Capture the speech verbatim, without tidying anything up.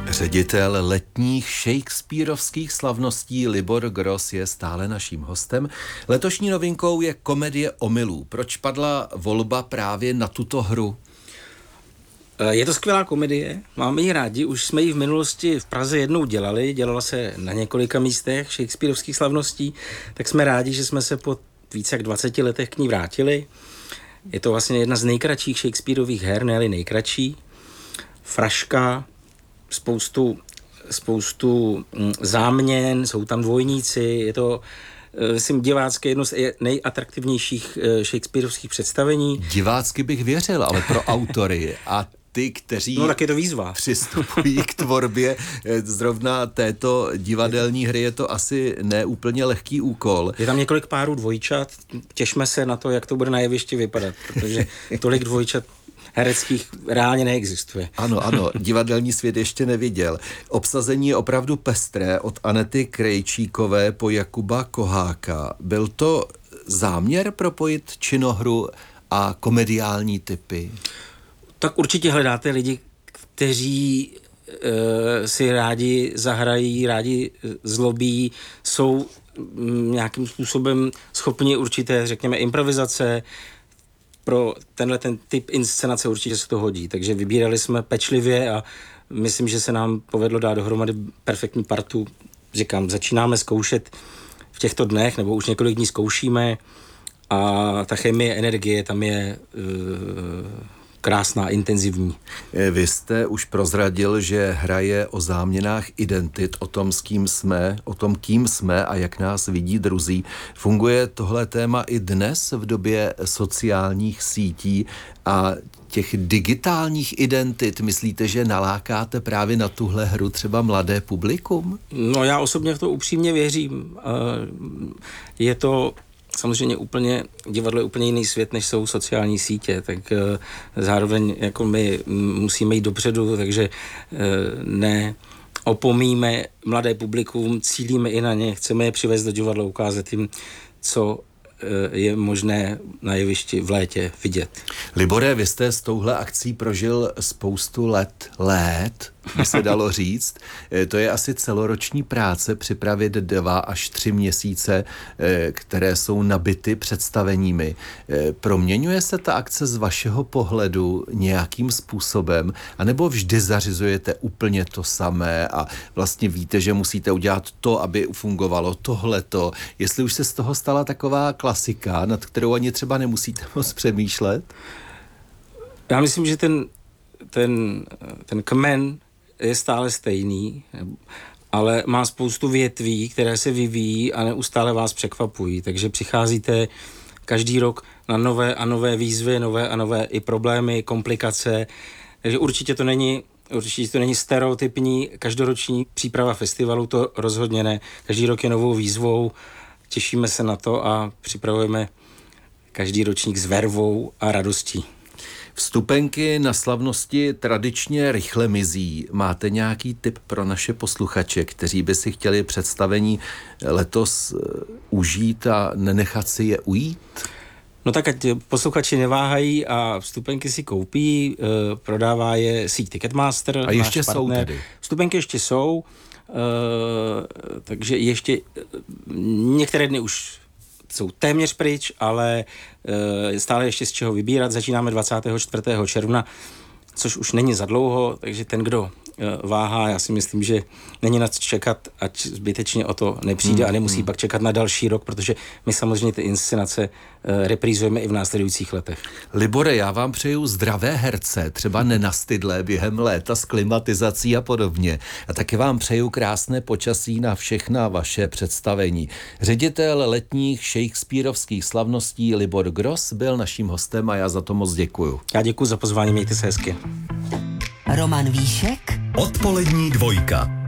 Ředitel letních shakespearovských slavností Libor Gross je stále naším hostem. Letošní novinkou je komedie Omylů. Proč padla volba právě na tuto hru? Je to skvělá komedie, máme ji rádi, už jsme ji v minulosti v Praze jednou dělali, dělala se na několika místech shakespearovských slavností, tak jsme rádi, že jsme se po více jak dvaceti letech k ní vrátili. Je to vlastně jedna z nejkratších Shakespearových her, ne-li nejkratší. Fraška, spoustu, spoustu záměn, jsou tam dvojníci, je to, myslím, divácké, jedno z nejatraktivnějších shakespearovských představení. Divácky bych věřil, ale pro autory a ty, kteří no, tak je to výzva. Přistupují k tvorbě zrovna této divadelní hry, je to asi neúplně lehký úkol. Je tam několik párů dvojčat, těšme se na to, jak to bude na jevišti vypadat, protože tolik dvojčat hereckých reálně neexistuje. Ano, ano, divadelní svět ještě neviděl. Obsazení je opravdu pestré od Anety Krejčíkové po Jakuba Koháka. Byl to záměr propojit činohru a komediální typy? Tak určitě hledáte lidi, kteří e, si rádi zahrají, rádi zlobí, jsou m, nějakým způsobem schopni určité, řekněme, improvizace. Pro tenhle ten typ inscenace určitě se to hodí, takže vybírali jsme pečlivě a myslím, že se nám povedlo dát dohromady perfektní partu. Říkám, začínáme zkoušet v těchto dnech, nebo už několik dní zkoušíme a ta chemie, energie tam je uh, krásná, intenzivní. Vy jste už prozradil, že hraje o záměnách identit, o tom, s kým jsme, o tom, kým jsme a jak nás vidí druzí. Funguje tohle téma i dnes v době sociálních sítí a těch digitálních identit? Myslíte, že nalákáte právě na tuhle hru třeba mladé publikum? No, já osobně v to upřímně věřím. Je to samozřejmě úplně, divadlo je úplně jiný svět, než jsou sociální sítě, tak uh, zároveň jako my musíme jít dopředu, takže uh, ne opomíme mladé publikum, cílíme i na ně, chceme je přivést do divadla, ukázat jim, co je možné na jevišti v létě vidět. Libore, vy jste s touhle akcí prožil spoustu let, let, by se dalo říct. To je asi celoroční práce připravit dva až tři měsíce, které jsou nabity představeními. Proměňuje se ta akce z vašeho pohledu nějakým způsobem, anebo vždy zařizujete úplně to samé a vlastně víte, že musíte udělat to, aby fungovalo tohleto. Jestli už se z toho stala taková klasika, nad kterou ani třeba nemusíte moc přemýšlet? Já myslím, že ten, ten, ten kmen je stále stejný, ale má spoustu větví, které se vyvíjí a neustále vás překvapují. Takže přicházíte každý rok na nové a nové výzvy, nové a nové i problémy, komplikace. Takže určitě to není, určitě to není stereotypní každoroční příprava festivalu, to rozhodně ne. Každý rok je novou výzvou, těšíme se na to a připravujeme každý ročník s vervou a radostí. Vstupenky na slavnosti tradičně rychle mizí. Máte nějaký tip pro naše posluchače, kteří by si chtěli představení letos užít a nenechat si je ujít? No tak ať posluchači neváhají a vstupenky si koupí, prodává je síť Ticketmaster. A ještě jsou tedy? Vstupenky ještě jsou, takže ještě některé dny už jsou téměř pryč, ale e, stále ještě z čeho vybírat. Začínáme dvacátého čtvrtého června, což už není za dlouho, takže ten, kdo e, váhá, já si myslím, že není na co čekat, ať zbytečně o to nepřijde hmm, a nemusí hmm. pak čekat na další rok, protože my samozřejmě ty inscenace e, reprízujeme i v následujících letech. Libore, já vám přeju zdravé herce, třeba nenastydlé během léta s klimatizací a podobně. A taky vám přeju krásné počasí na všechna vaše představení. Ředitel letních shakespearovských slavností Libor Gross byl naším hostem a já za to moc děkuju. Já děkuji za pozvání, mějte se hezky. Roman Víšek, Odpolední dvojka.